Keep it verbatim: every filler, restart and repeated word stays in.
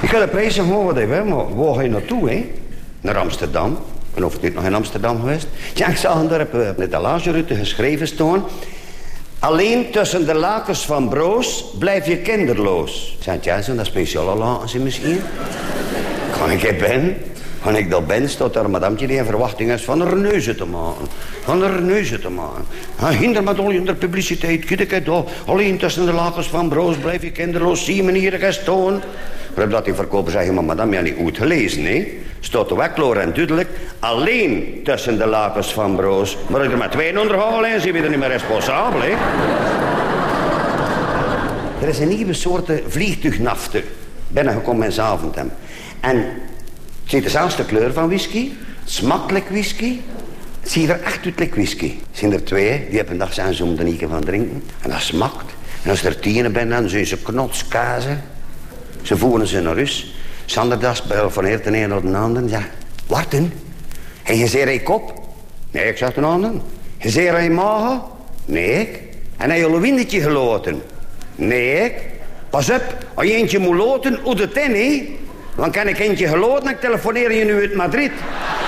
Ik ga de prijzen gewoon wat even, maar waar ga je naartoe, hè? Naar Amsterdam. Ik ben of ik niet nog in Amsterdam geweest. Ja, ik zag daar op de etalagerutte geschreven staan. Alleen tussen de lakens van broos blijf je kinderloos. Zijn jij zo'n speciale lakens misschien? Kan ik er ben? Kan ik dat ben, staat daar een madamtje die een verwachting is van er neuzen te maken. Van er neuzen te maken. Ha, hinder met al je publiciteit. Kijk het al. Alleen tussen de lakens van broos blijf je kinderloos. Zie meneer gestoon. Maar dat die verkoper zeggen, maar madame, ja niet goed gelezen, hè? Staat er wel klaar en duidelijk. Alleen tussen de lakens van broos. Maar als je er met twee onderhouden en zie je er niet meer responsabel, hè? Er is een nieuwe soort vliegtuignafte binnengekomen in Zaventem. En het ziet dezelfde kleur van whisky. Het smaakt like whisky. Het ziet er echt uit like whisky. Er zijn er twee, die hebben een dag zijn ze om er niet van drinken. En dat smaakt. En als er tien ben, dan zijn ze knotskazen. Ze voeren ze naar rust. Sanderdas bel van eer ten een naar de ander. Ja, wachten. En je zei hij kop? Nee, ik zeg de ander. Je zei hij magen? Nee, ik. En hij je een windetje geloten? Nee, ik. Pas op, als je eentje moet loten, hoe de ten, hè? Dan kan ik eentje geloten en ik telefoneer je nu uit Madrid.